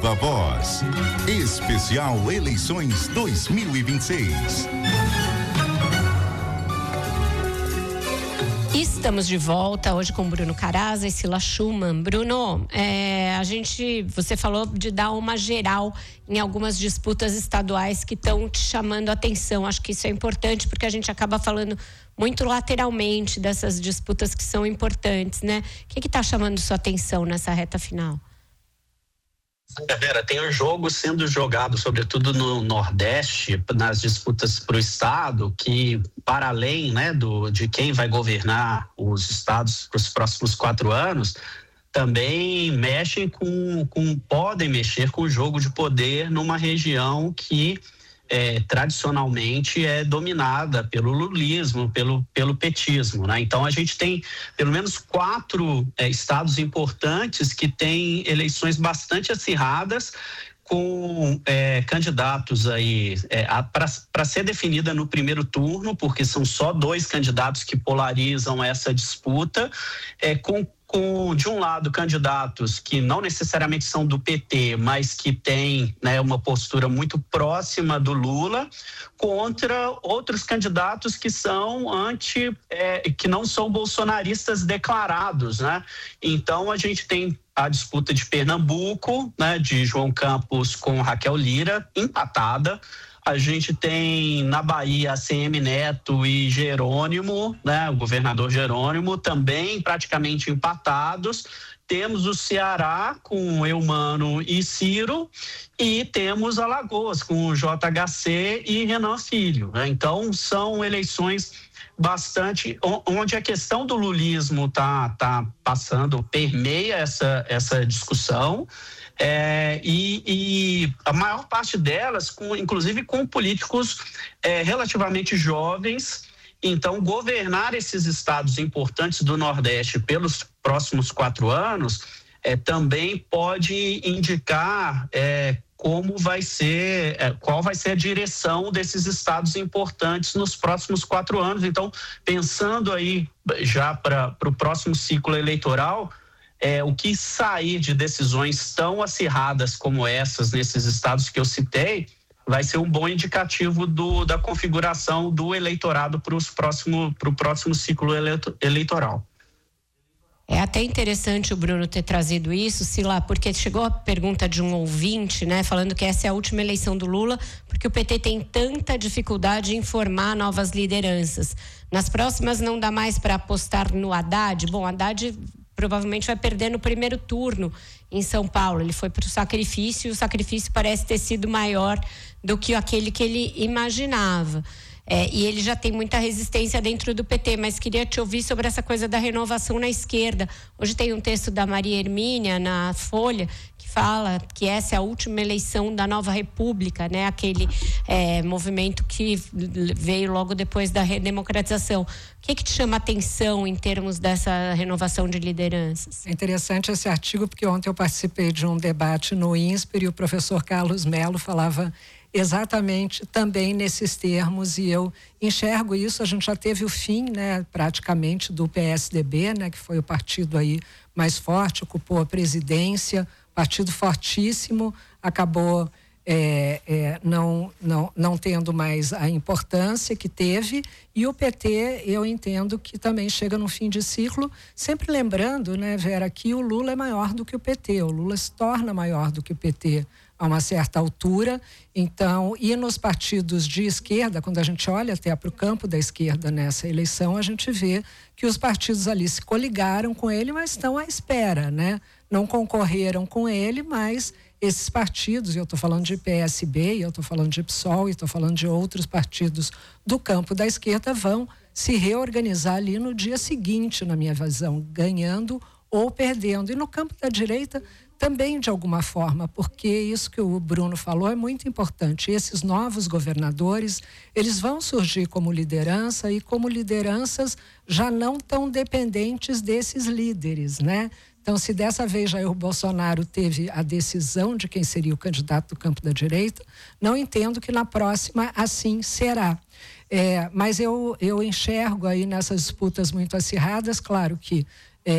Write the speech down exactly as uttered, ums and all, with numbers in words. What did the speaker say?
Viva Voz. Especial Eleições dois mil e vinte e seis. Estamos de volta hoje com Bruno Caraza e Sila Schumann. Bruno, é, a gente, você falou de dar uma geral em algumas disputas estaduais que estão te chamando a atenção. Acho que isso é importante porque a gente acaba falando muito lateralmente dessas disputas que são importantes, né? O que está chamando sua atenção nessa reta final? Vera, tem um jogo sendo jogado, sobretudo no Nordeste, nas disputas para o Estado, que para além, né, do, de quem vai governar os estados para os próximos quatro anos, também mexem com, com, podem mexer com o jogo de poder numa região que É, tradicionalmente é dominada pelo lulismo, pelo, pelo petismo, né? Então a gente tem pelo menos quatro é, estados importantes que têm eleições bastante acirradas, com é, candidatos aí é, para ser definida no primeiro turno, porque são só dois candidatos que polarizam essa disputa, é, com com, de um lado, candidatos que não necessariamente são do P T, mas que têm, né, uma postura muito próxima do Lula, contra outros candidatos que são anti, é, que não são bolsonaristas declarados, né? Então a gente tem a disputa de Pernambuco, né, de João Campos com Raquel Lira, empatada. A gente tem na Bahia A C M Neto e Jerônimo, né, o governador Jerônimo, também praticamente empatados. Temos o Ceará com Eumano e Ciro, e temos Alagoas com o J H C e Renan Filho, né? Então são eleições bastante onde a questão do lulismo tá, tá passando, permeia essa, essa discussão. É, e, e a maior parte delas, com, inclusive com políticos é, relativamente jovens. Então, governar esses estados importantes do Nordeste pelos próximos quatro anos é, também pode indicar é, como vai ser, é, qual vai ser a direção desses estados importantes nos próximos quatro anos. Então, pensando aí já para o próximo ciclo eleitoral, É, o que sair de decisões tão acirradas como essas nesses estados que eu citei vai ser um bom indicativo do, da configuração do eleitorado para os próximo, para o próximo ciclo eleitoral. É até interessante o Bruno ter trazido isso, Sila, porque chegou a pergunta de um ouvinte, né, falando que essa é a última eleição do Lula, porque o P T tem tanta dificuldade em formar novas lideranças. Nas próximas não dá mais para apostar no Haddad? Bom, Haddad provavelmente vai perder no primeiro turno em São Paulo. Ele foi para o sacrifício e o sacrifício parece ter sido maior do que aquele que ele imaginava. É, e ele já tem muita resistência dentro do P T, mas queria te ouvir sobre essa coisa da renovação na esquerda. Hoje tem um texto da Maria Hermínia na Folha que fala que essa é a última eleição da Nova República, né? Aquele é, movimento que veio logo depois da redemocratização. O que, que te chama a atenção em termos dessa renovação de lideranças? É interessante esse artigo, porque ontem eu participei de um debate no INSPER e o professor Carlos Melo falava exatamente também nesses termos, e eu enxergo isso. A gente já teve o fim, né, praticamente do P S D B, né, que foi o partido aí mais forte, ocupou a presidência, partido fortíssimo, acabou é, é, não, não, não tendo mais a importância que teve, e o P T, eu entendo que também chega no fim de ciclo, sempre lembrando, né, Vera, que o Lula é maior do que o P T, o Lula se torna maior do que o P T a uma certa altura. Então, e nos partidos de esquerda, quando a gente olha até para o campo da esquerda nessa eleição, a gente vê que os partidos ali se coligaram com ele, mas estão à espera, né? Não concorreram com ele, mas esses partidos, e eu estou falando de P S B, e eu estou falando de P SOL, e estou falando de outros partidos do campo da esquerda, vão se reorganizar ali no dia seguinte, na minha visão, ganhando ou perdendo. E no campo da direita também, de alguma forma, porque isso que o Bruno falou é muito importante. Esses novos governadores, eles vão surgir como liderança, e como lideranças já não tão dependentes desses líderes, né? Então, se dessa vez Jair Bolsonaro teve a decisão de quem seria o candidato do campo da direita, não entendo que na próxima assim será. É, mas eu, eu enxergo aí nessas disputas muito acirradas, claro que